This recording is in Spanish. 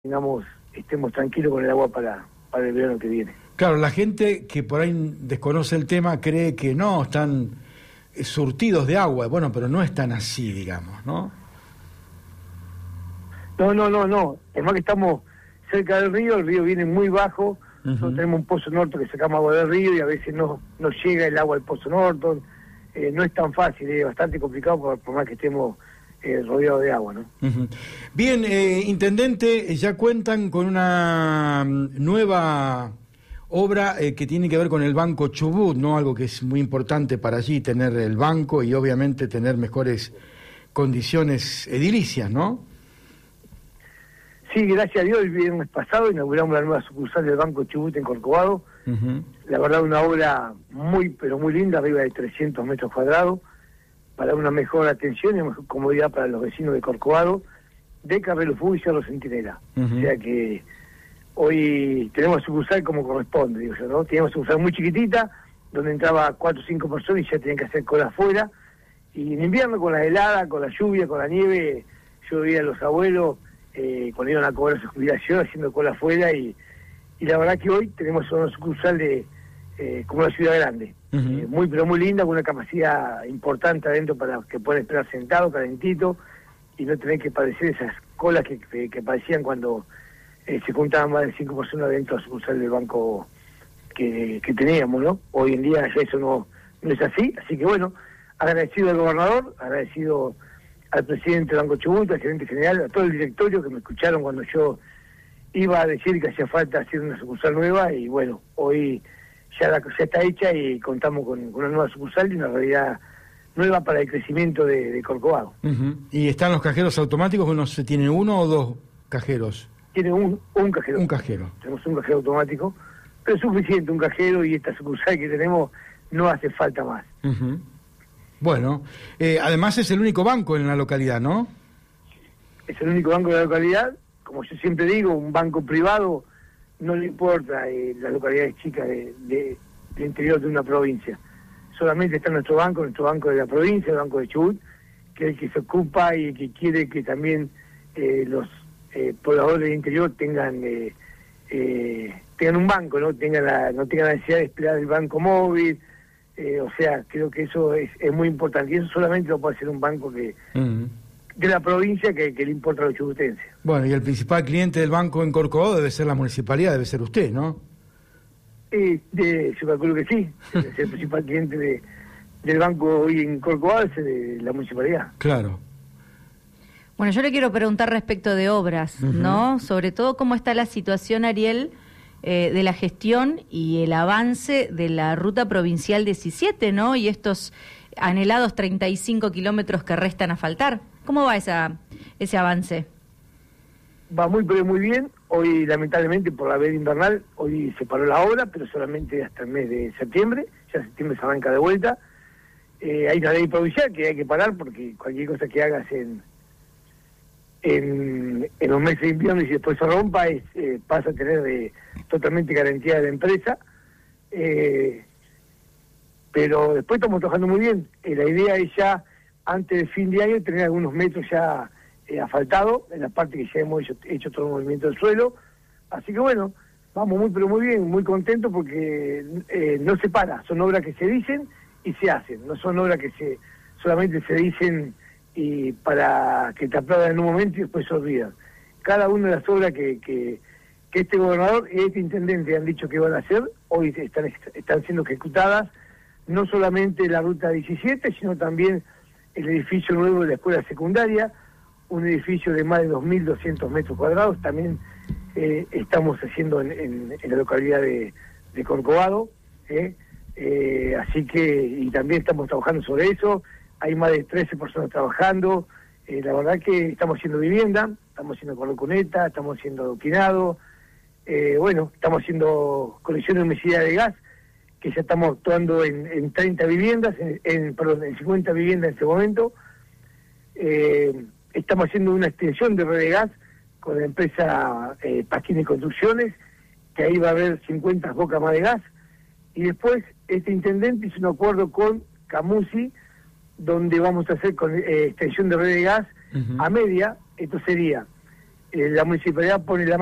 estemos tranquilos con el agua para el verano que viene. Claro, la gente que por ahí desconoce el tema cree que no, están surtidos de agua. Bueno, pero no es tan así, digamos, ¿no? No. Es más que estamos cerca del río, el río viene muy bajo. Nosotros tenemos un pozo Norton que sacamos agua del río y a veces no llega el agua al pozo Norton. No es tan fácil, es bastante complicado por más que estemos rodeados de agua, ¿no? Bien, intendente, ya cuentan con una nueva obra que tiene que ver con el Banco Chubut, ¿no? Algo que es muy importante para allí, tener el banco y obviamente tener mejores condiciones edilicias, ¿no? Sí, gracias a Dios, el viernes pasado inauguramos la nueva sucursal del Banco Chubut en Corcovado. La verdad, una obra pero muy linda, arriba de 300 metros cuadrados, para una mejor atención y mejor comodidad para los vecinos de Corcovado, de Carrero Fú y Cerro Centinela. O sea que hoy tenemos sucursal como corresponde, digo yo, ¿no? Teníamos sucursal muy chiquitita, donde entraba 4 o 5 personas y ya tenían que hacer cola afuera. Y en invierno, con la helada, con la lluvia, con la nieve, yo veía a los abuelos cuando iban a cobrar su jubilación haciendo cola afuera y la verdad que hoy tenemos una sucursal como una ciudad grande, muy pero muy linda, con una capacidad importante adentro para que puedan esperar sentado, calentito, y no tener que padecer esas colas que padecían cuando se juntaban más de 5 personas dentro de la sucursal del banco que teníamos, ¿no? Hoy en día ya eso no es así que bueno, agradecido al gobernador, agradecido al presidente del Banco Chubut, al gerente general, a todo el directorio que me escucharon cuando yo iba a decir que hacía falta hacer una sucursal nueva, y bueno, hoy ya está hecha y contamos con una nueva sucursal y una realidad nueva para el crecimiento de Corcovado. ¿Y están los cajeros automáticos? ¿Uno se tiene uno o dos cajeros? Tiene un cajero. Un cajero. Tenemos un cajero automático, pero es suficiente un cajero, y esta sucursal que tenemos no hace falta más. Bueno, además es el único banco en la localidad, ¿no? Es el único banco de la localidad. Como yo siempre digo, un banco privado no le importa las localidades chicas del interior de una provincia. Solamente está nuestro banco de la provincia, el Banco de Chubut, que es el que se ocupa y que quiere que también los pobladores del interior tengan un banco, no tengan la necesidad de esperar el banco móvil. O sea, creo que eso es muy importante, y eso solamente lo puede hacer un banco de la provincia que le importa a los chubutenses. Bueno, y el principal cliente del banco en Corcovado debe ser la municipalidad, debe ser usted, ¿no? Yo calculo que sí. El principal cliente del banco hoy en Corcovado es la municipalidad. Claro. Bueno, yo le quiero preguntar respecto de obras, ¿no? Sobre todo cómo está la situación, Ariel, de la gestión y el avance de la ruta provincial 17, ¿no? Y estos anhelados 35 kilómetros que restan a faltar. ¿Cómo va ese avance? Va muy bien. Hoy, lamentablemente, por la veda invernal, hoy se paró la obra, pero solamente hasta el mes de septiembre. Ya en septiembre se arranca de vuelta. Hay una ley provincial que hay que parar, porque cualquier cosa que hagas en los meses de invierno y si después se rompa, pasa a tener totalmente garantía de la empresa. Pero después estamos trabajando muy bien. La idea es ya, antes del fin de año, tener algunos metros ya asfaltados, en la parte que ya hemos hecho todo el movimiento del suelo. Así que bueno, vamos muy bien, muy contentos, porque no se para. Son obras que se dicen y se hacen. No son obras que solamente se dicen y para que te aplaudan en un momento y después se olvidan. Cada una de las obras que este gobernador y este intendente han dicho que van a hacer, hoy están siendo ejecutadas. No solamente la ruta 17, sino también el edificio nuevo de la escuela secundaria, un edificio de más de 2.200 metros cuadrados, también estamos haciendo en la localidad de Corcovado, así que, y también estamos trabajando sobre eso. Hay más de 13 personas trabajando. La verdad que estamos haciendo vivienda, estamos haciendo cuneta, estamos haciendo adoquinado, estamos haciendo conexión de humedad de gas, que ya estamos actuando en 30 viviendas, en 50 viviendas en este momento. Estamos haciendo una extensión de red de gas con la empresa Pasquini Construcciones, que ahí va a haber 50 bocas más de gas. Y después este intendente hizo un acuerdo con Camusi, donde vamos a hacer extensión de red de gas a media. Esto sería la municipalidad pone la